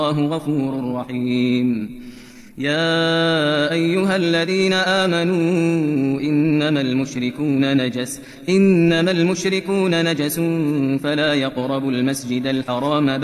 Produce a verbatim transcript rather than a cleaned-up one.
الله غفور رحيم. يا أيها الذين آمنوا إنما المشركون نجس إنما المشركون نجس فلا يقربوا المسجد الحرام